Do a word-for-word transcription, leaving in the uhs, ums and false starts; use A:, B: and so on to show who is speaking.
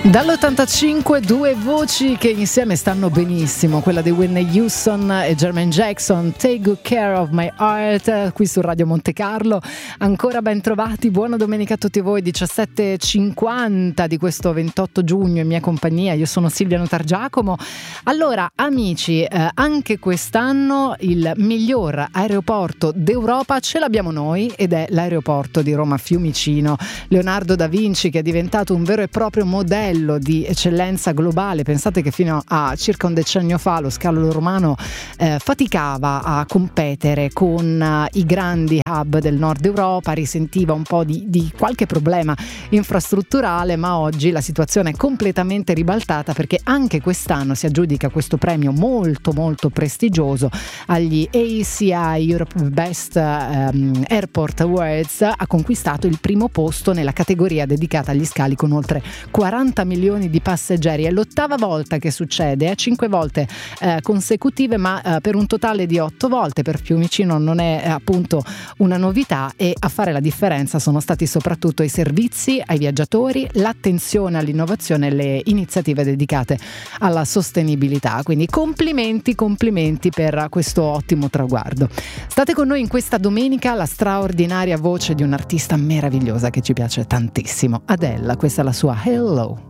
A: Dall'ottantacinque due voci che insieme stanno benissimo, quella di Whitney Houston e Jermaine Jackson, Take Good Care of My Heart, qui su Radio Monte Carlo. Ancora ben trovati, buona domenica a tutti voi, diciassette e cinquanta di questo ventotto giugno in mia compagnia. Io sono Silvia Notargiacomo. Allora amici, eh, anche quest'anno il miglior aeroporto d'Europa ce l'abbiamo noi ed è l'aeroporto di Roma Fiumicino. Leonardo da Vinci, che è diventato un vero e proprio modello di eccellenza globale. Pensate che fino a circa un decennio fa lo scalo romano eh, faticava a competere con uh, i grandi hub del nord Europa, risentiva un po' di, di qualche problema infrastrutturale, ma oggi la situazione è completamente ribaltata, perché anche quest'anno si aggiudica questo premio molto molto prestigioso agli A C I Europe Best um, Airport Awards. Ha conquistato il primo posto nella categoria dedicata agli scali con oltre quaranta milioni di passeggeri. È l'ottava volta che succede, eh? cinque volte eh, consecutive, ma eh, per un totale di otto volte. Per Fiumicino non è eh, appunto una novità, e a fare la differenza sono stati soprattutto i servizi ai viaggiatori, l'attenzione all'innovazione e le iniziative dedicate alla sostenibilità. Quindi complimenti, complimenti per questo ottimo traguardo. State con noi in questa domenica la straordinaria voce di un'artista meravigliosa che ci piace tantissimo, Adele. Questa è la sua Hello.